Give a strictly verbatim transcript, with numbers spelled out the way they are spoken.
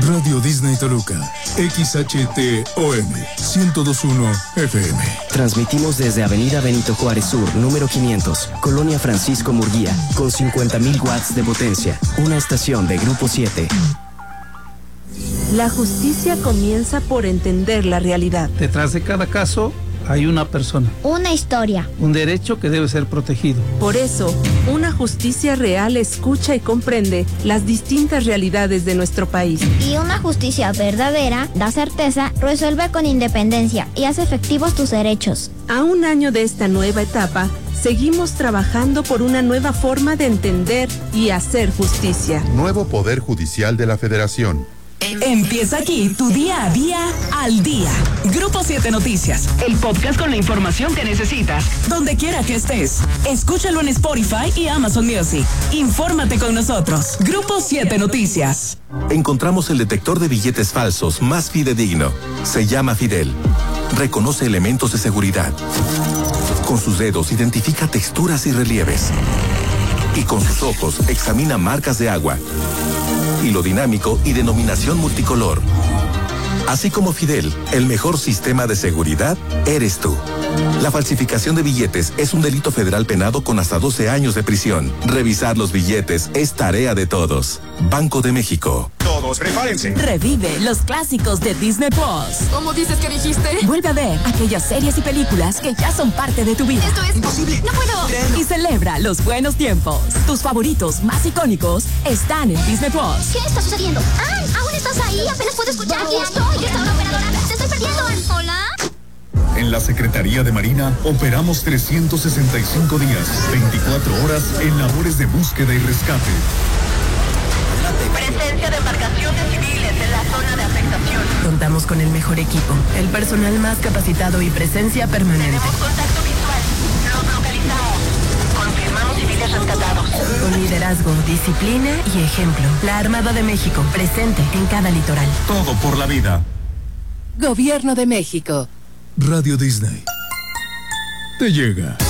Radio Disney Toluca, X H T O M, ciento dos punto uno F M. Transmitimos desde Avenida Benito Juárez Sur, número quinientos, Colonia Francisco Murguía, con cincuenta mil watts de potencia. Una estación de Grupo siete. La justicia comienza por entender la realidad. Detrás de cada caso hay una persona. Una historia. Un derecho que debe ser protegido. Por eso, una justicia real escucha y comprende las distintas realidades de nuestro país. Y una justicia verdadera da certeza, resuelve con independencia y hace efectivos tus derechos. A un año de esta nueva etapa, seguimos trabajando por una nueva forma de entender y hacer justicia. Nuevo Poder Judicial de la Federación. Empieza aquí tu día a día al día. Grupo siete Noticias, el podcast con la información que necesitas, donde quiera que estés. Escúchalo en Spotify y Amazon Music. Infórmate con nosotros. Grupo siete Noticias. Encontramos el detector de billetes falsos más fidedigno. Se llama Fidel. Reconoce elementos de seguridad. Con sus dedos identifica texturas y relieves. Y con sus ojos examina marcas de agua, hilo dinámico y denominación multicolor. Así como Fidel, el mejor sistema de seguridad eres tú. La falsificación de billetes es un delito federal penado con hasta doce años de prisión. Revisar los billetes es tarea de todos. Banco de México. Todos, prepárense. Revive los clásicos de Disney Plus. ¿Cómo dices que dijiste? Vuelve a ver aquellas series y películas que ya son parte de tu vida. Esto es imposible. No puedo. Y celebra los buenos tiempos. Tus favoritos más icónicos están en Disney Plus. ¿Qué está sucediendo? ¡Ah! ¿Aún estás ahí? Apenas puedo escuchar. ¿Quién estoy? ¿Esta hora operadora? ¡Te estoy perdiendo! ¿Hola? En la Secretaría de Marina operamos trescientos sesenta y cinco días, veinticuatro horas en labores de búsqueda y rescate. Presencia de embarcaciones civiles en la zona de afectación. Contamos con el mejor equipo, el personal más capacitado y presencia permanente. Tenemos contacto visual. Los localizamos. Confirmamos civiles rescatados. Con liderazgo, disciplina y ejemplo. La Armada de México, presente en cada litoral. Todo por la vida. Gobierno de México. Radio Disney. Te llega.